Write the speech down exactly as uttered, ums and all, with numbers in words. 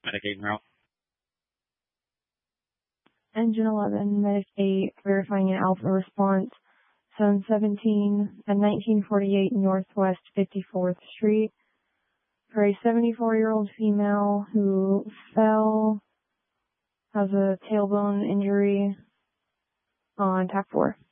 Medic eight route. Engine eleven, Medic eight, verifying an alpha response. Zone seventeen at nineteen forty-eight Northwest fifty-fourth Street for a seventy-four-year-old female who fell, has a tailbone injury on T A C four.